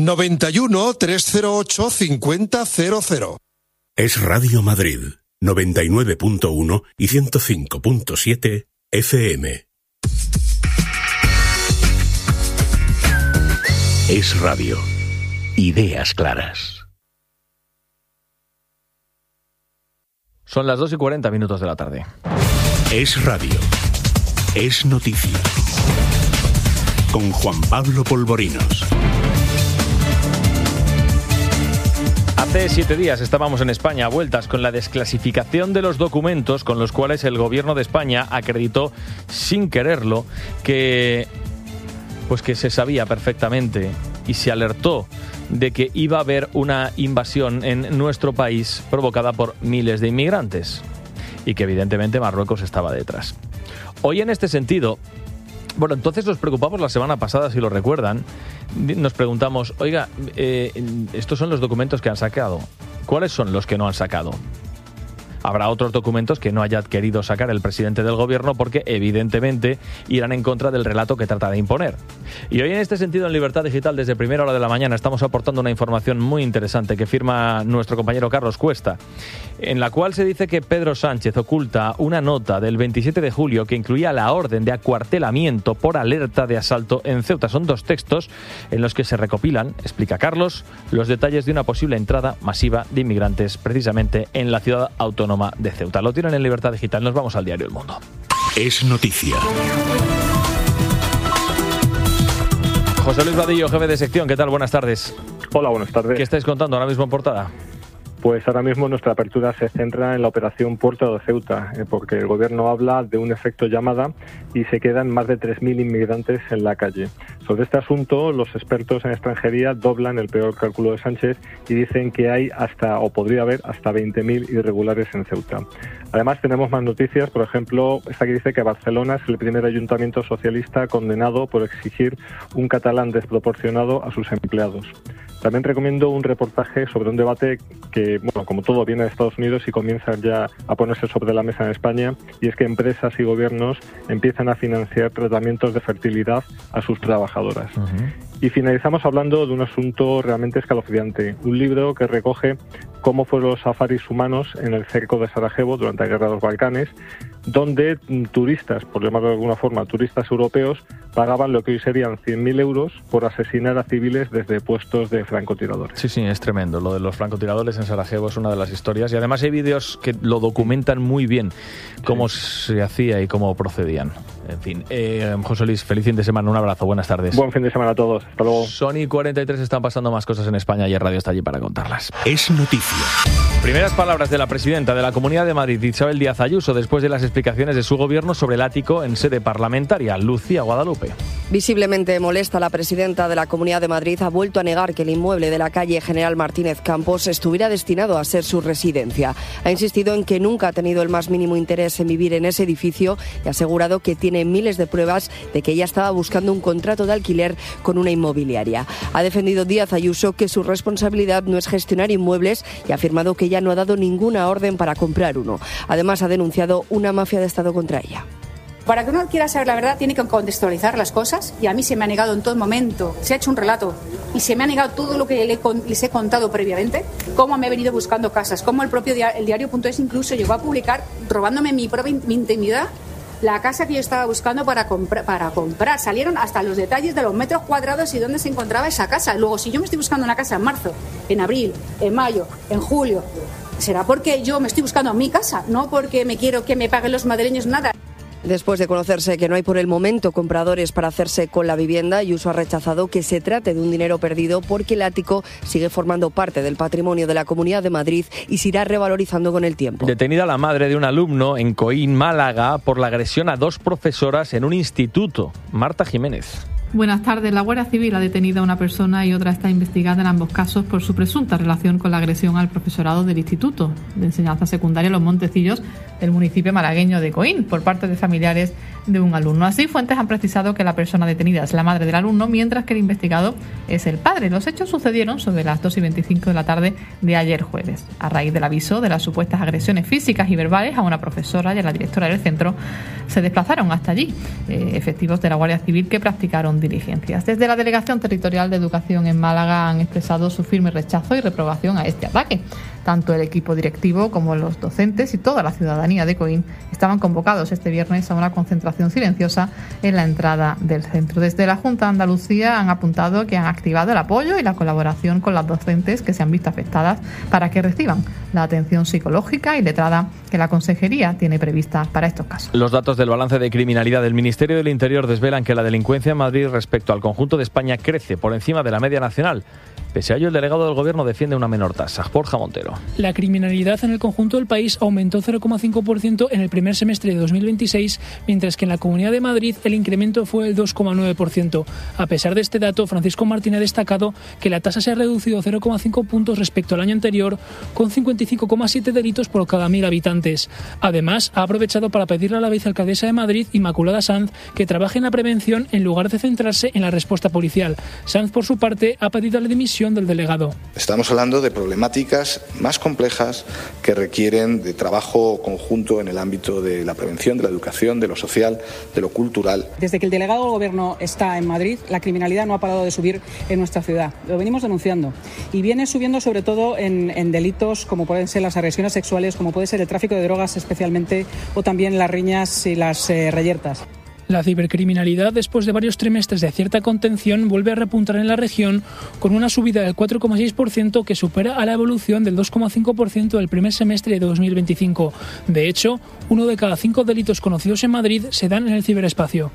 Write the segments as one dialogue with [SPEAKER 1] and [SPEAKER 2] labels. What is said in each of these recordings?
[SPEAKER 1] 91 308 5000.
[SPEAKER 2] Es Radio Madrid, 99.1 y 105.7 FM. Es Radio. Ideas claras.
[SPEAKER 3] Son las 2:40 de la tarde.
[SPEAKER 2] Es Radio. Es noticia. Con Juan Pablo Polvorinos.
[SPEAKER 3] Hace 7 días estábamos en España a vueltas con la desclasificación de los documentos con los cuales el gobierno de España acreditó, sin quererlo, que se sabía perfectamente y se alertó de que iba a haber una invasión en nuestro país provocada por miles de inmigrantes y que evidentemente Marruecos estaba detrás. Hoy, en este sentido, entonces nos preocupamos la semana pasada, si lo recuerdan, nos preguntamos, oiga, estos son los documentos que han sacado, ¿cuáles son los que no han sacado? Habrá otros documentos que no haya querido sacar el presidente del gobierno porque evidentemente irán en contra del relato que trata de imponer. Y hoy, en este sentido, en Libertad Digital, desde primera hora de la mañana, estamos aportando una información muy interesante que firma nuestro compañero Carlos Cuesta, en la cual se dice que Pedro Sánchez oculta una nota del 27 de julio que incluía la orden de acuartelamiento por alerta de asalto en Ceuta. Son 2 textos en los que se recopilan, explica Carlos, los detalles de una posible entrada masiva de inmigrantes precisamente en la ciudad autónoma de Ceuta. Lo tienen en Libertad Digital. Nos vamos al diario El Mundo.
[SPEAKER 2] Es noticia.
[SPEAKER 3] José Luis Vadillo, jefe de sección. ¿Qué tal? Buenas tardes.
[SPEAKER 4] Hola, buenas tardes.
[SPEAKER 3] ¿Qué estáis contando ahora mismo en portada?
[SPEAKER 4] Pues ahora mismo nuestra apertura se centra en la operación Puerto de Ceuta, porque el gobierno habla de un efecto llamada y se quedan más de 3.000 inmigrantes en la calle. Sobre este asunto, los expertos en extranjería doblan el peor cálculo de Sánchez y dicen que hay podría haber hasta 20.000 irregulares en Ceuta. Además, tenemos más noticias, por ejemplo, esta que dice que Barcelona es el primer ayuntamiento socialista condenado por exigir un catalán desproporcionado a sus empleados. También recomiendo un reportaje sobre un debate que, como todo, viene de Estados Unidos y comienza ya a ponerse sobre la mesa en España, y es que empresas y gobiernos empiezan a financiar tratamientos de fertilidad a sus trabajadoras. Uh-huh. Y finalizamos hablando de un asunto realmente escalofriante, un libro que recoge cómo fueron los safaris humanos en el cerco de Sarajevo durante la Guerra de los Balcanes, donde turistas, por llamarlo de alguna forma, turistas europeos, pagaban lo que hoy serían 100.000 euros por asesinar a civiles desde puestos de francotiradores.
[SPEAKER 3] Sí, es tremendo. Lo de los francotiradores en Sarajevo es una de las historias, y además hay vídeos que lo documentan muy bien, cómo se hacía y cómo procedían. En fin, José Luis, feliz fin de semana, un abrazo, buenas tardes.
[SPEAKER 4] Buen fin de semana a todos, hasta luego.
[SPEAKER 3] Sony 43, están pasando más cosas en España y el Radio está allí para contarlas.
[SPEAKER 2] Es noticia.
[SPEAKER 3] Primeras palabras de la presidenta de la Comunidad de Madrid, Isabel Díaz Ayuso, después de las explicaciones de su gobierno sobre el ático en sede parlamentaria. Lucía Guadalupe.
[SPEAKER 5] Visiblemente molesta, la presidenta de la Comunidad de Madrid ha vuelto a negar que el inmueble de la calle General Martínez Campos estuviera destinado a ser su residencia. Ha insistido en que nunca ha tenido el más mínimo interés en vivir en ese edificio y ha asegurado que tiene miles de pruebas de que ella estaba buscando un contrato de alquiler con una inmobiliaria. Ha defendido Díaz Ayuso que su responsabilidad no es gestionar inmuebles y ha afirmado que ella no ha dado ninguna orden para comprar uno. Además, ha denunciado una mafia de Estado contra ella.
[SPEAKER 6] Para que uno quiera saber la verdad tiene que contextualizar las cosas, y a mí se me ha negado en todo momento, se ha hecho un relato y se me ha negado todo lo que les he contado previamente, cómo me he venido buscando casas, cómo el propio el diario.es incluso llegó a publicar, robándome mi intimidad, la casa que yo estaba buscando para comprar. Salieron hasta los detalles de los metros cuadrados y dónde se encontraba esa casa. Luego, si yo me estoy buscando una casa en marzo, en abril, en mayo, en julio, será porque yo me estoy buscando mi casa, no porque me quiero que me paguen los madrileños nada.
[SPEAKER 5] Después de conocerse que no hay por el momento compradores para hacerse con la vivienda, Ayuso ha rechazado que se trate de un dinero perdido porque el ático sigue formando parte del patrimonio de la Comunidad de Madrid y se irá revalorizando con el tiempo.
[SPEAKER 3] Detenida la madre de un alumno en Coín, Málaga, por la agresión a 2 profesoras en un instituto. Marta Jiménez.
[SPEAKER 7] Buenas tardes. La Guardia Civil ha detenido a una persona y otra está investigada en ambos casos por su presunta relación con la agresión al profesorado del Instituto de Enseñanza Secundaria Los Montecillos del municipio malagueño de Coín por parte de familiares de un alumno. Así, fuentes han precisado que la persona detenida es la madre del alumno, mientras que el investigado es el padre. Los hechos sucedieron sobre las 2:25 de la tarde de ayer jueves. A raíz del aviso de las supuestas agresiones físicas y verbales a una profesora y a la directora del centro, se desplazaron hasta allí efectivos de la Guardia Civil que practicaron con diligencias. Desde la Delegación Territorial de Educación en Málaga han expresado su firme rechazo y reprobación a este ataque. Tanto el equipo directivo como los docentes y toda la ciudadanía de Coín estaban convocados este viernes a una concentración silenciosa en la entrada del centro. Desde la Junta de Andalucía han apuntado que han activado el apoyo y la colaboración con las docentes que se han visto afectadas para que reciban la atención psicológica y letrada que la Consejería tiene prevista para estos casos.
[SPEAKER 3] Los datos del balance de criminalidad del Ministerio del Interior desvelan que la delincuencia en Madrid respecto al conjunto de España crece por encima de la media nacional. Pese a ello, el delegado del Gobierno defiende una menor tasa. Borja Montero.
[SPEAKER 8] La criminalidad en el conjunto del país aumentó 0,5% en el primer semestre de 2026, mientras que en la Comunidad de Madrid el incremento fue el 2,9%. A pesar de este dato, Francisco Martín ha destacado que la tasa se ha reducido 0,5 puntos respecto al año anterior, con 55,7 delitos por cada 1.000 habitantes. Además, ha aprovechado para pedirle a la vicealcaldesa de Madrid, Inmaculada Sanz, que trabaje en la prevención en lugar de centrarse en la respuesta policial. Sanz, por su parte, ha pedido la dimisión del delegado.
[SPEAKER 9] Estamos hablando de problemáticas más complejas que requieren de trabajo conjunto en el ámbito de la prevención, de la educación, de lo social, de lo cultural.
[SPEAKER 10] Desde que el delegado del Gobierno está en Madrid, la criminalidad no ha parado de subir en nuestra ciudad. Lo venimos denunciando y viene subiendo sobre todo en delitos como pueden ser las agresiones sexuales, como puede ser el tráfico de drogas especialmente, o también las riñas y las reyertas.
[SPEAKER 8] La cibercriminalidad, después de varios trimestres de cierta contención, vuelve a repuntar en la región con una subida del 4,6% que supera a la evolución del 2,5% del primer semestre de 2025. De hecho, 1 de cada 5 delitos conocidos en Madrid se dan en el ciberespacio.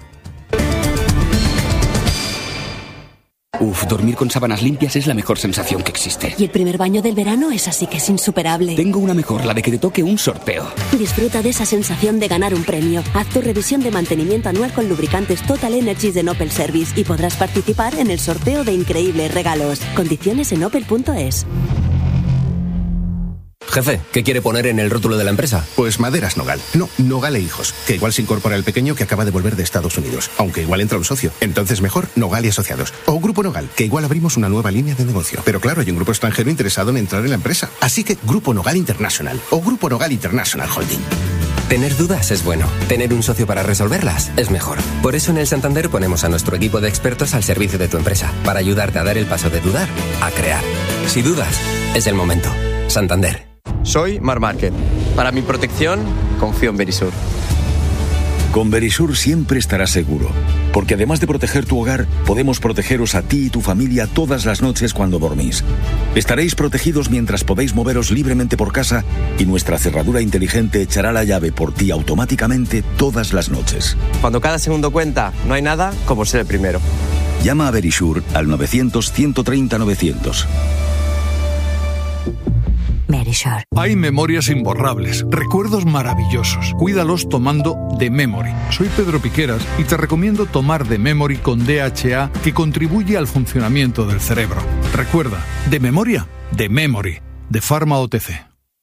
[SPEAKER 11] Dormir con sábanas limpias es la mejor sensación que existe.
[SPEAKER 12] Y el primer baño del verano es así que es insuperable.
[SPEAKER 11] Tengo una mejor, la de que te toque un sorteo.
[SPEAKER 12] Disfruta de esa sensación de ganar un premio. Haz tu revisión de mantenimiento anual con lubricantes Total Energies de Opel Service y podrás participar en el sorteo de increíbles regalos. Condiciones en opel.es.
[SPEAKER 13] Jefe, ¿qué quiere poner en el rótulo de la empresa?
[SPEAKER 14] Pues Maderas Nogal. No, Nogal e Hijos. Que igual se incorpora el pequeño que acaba de volver de Estados Unidos. Aunque igual entra un socio. Entonces mejor Nogal y Asociados. O Grupo Nogal, que igual abrimos una nueva línea de negocio. Pero claro, hay un grupo extranjero interesado en entrar en la empresa. Así que Grupo Nogal International. O Grupo Nogal International Holding.
[SPEAKER 13] Tener dudas es bueno. Tener un socio para resolverlas es mejor. Por eso en el Santander ponemos a nuestro equipo de expertos al servicio de tu empresa. Para ayudarte a dar el paso de dudar a crear. Si dudas, es el momento. Santander.
[SPEAKER 15] Soy Mar Márquez. Para mi protección, confío en Verisur.
[SPEAKER 16] Con Verisur siempre estarás seguro, porque además de proteger tu hogar, podemos protegeros a ti y tu familia todas las noches cuando dormís. Estaréis protegidos mientras podéis moveros libremente por casa y nuestra cerradura inteligente echará la llave por ti automáticamente todas las noches.
[SPEAKER 15] Cuando cada segundo cuenta, no hay nada como ser el primero.
[SPEAKER 16] Llama a Verisur al 900-130-900.
[SPEAKER 17] Verisur. Hay memorias imborrables, recuerdos maravillosos. Cuídalos tomando The Memory. Soy Pedro Piqueras y te recomiendo tomar The Memory con DHA, que contribuye al funcionamiento del cerebro. Recuerda, de memoria, The Memory, de Pharma OTC.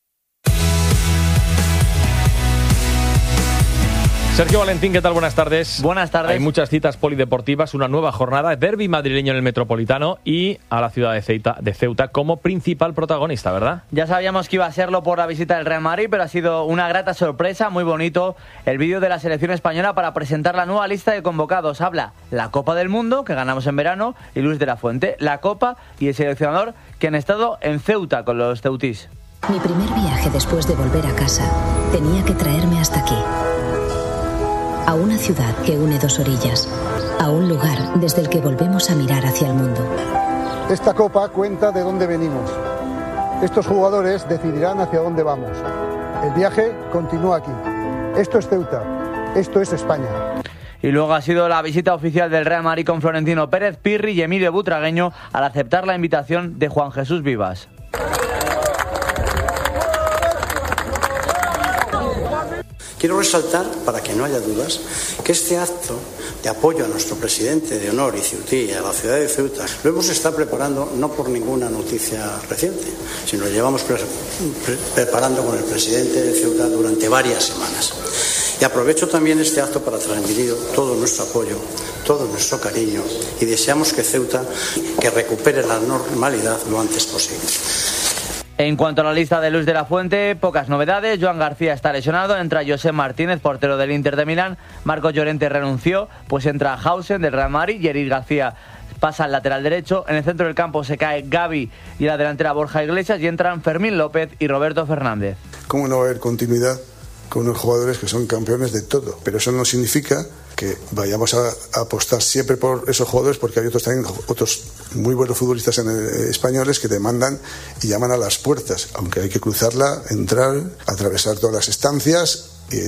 [SPEAKER 3] Sergio Valentín, ¿qué tal? Buenas tardes.
[SPEAKER 18] Buenas tardes.
[SPEAKER 3] Hay muchas citas polideportivas, una nueva jornada, derbi madrileño en el Metropolitano y a la ciudad de Ceuta como principal protagonista, ¿verdad?
[SPEAKER 18] Ya sabíamos que iba a serlo por la visita del Real Madrid, pero ha sido una grata sorpresa, muy bonito el vídeo de la selección española para presentar la nueva lista de convocados. Habla la Copa del Mundo, que ganamos en verano, y Luis de la Fuente, la Copa y el seleccionador que han estado en Ceuta con los ceutís.
[SPEAKER 19] Mi primer viaje después de volver a casa tenía que traerme hasta aquí. A una ciudad que une dos orillas, a un lugar desde el que volvemos a mirar hacia el mundo.
[SPEAKER 20] Esta copa cuenta de dónde venimos. Estos jugadores decidirán hacia dónde vamos. El viaje continúa aquí. Esto es Ceuta. Esto es España.
[SPEAKER 18] Y luego ha sido la visita oficial del Real Madrid con Florentino Pérez, Pirri y Emilio Butragueño al aceptar la invitación de Juan Jesús Vivas.
[SPEAKER 21] Quiero resaltar, para que no haya dudas, que este acto de apoyo a nuestro presidente de honor y ceutí a la ciudad de Ceuta lo hemos estado preparando no por ninguna noticia reciente, sino lo llevamos preparando con el presidente de Ceuta durante varias semanas. Y aprovecho también este acto para transmitir todo nuestro apoyo, todo nuestro cariño y deseamos que Ceuta que recupere la normalidad lo antes posible.
[SPEAKER 18] En cuanto a la lista de Luis de la Fuente, pocas novedades. Joan García está lesionado, entra José Martínez, portero del Inter de Milán. Marcos Llorente renunció, pues entra Hausen del Real Madrid y Eric García pasa al lateral derecho. En el centro del campo se cae Gavi y la delantera Borja Iglesias y entran Fermín López y Roberto Fernández.
[SPEAKER 1] ¿Cómo no va a haber continuidad con unos jugadores que son campeones de todo? Pero eso no significa que vayamos a apostar siempre por esos jugadores, porque hay otros muy buenos futbolistas españoles que demandan y llaman a las puertas, aunque hay que cruzarla, entrar, atravesar todas las estancias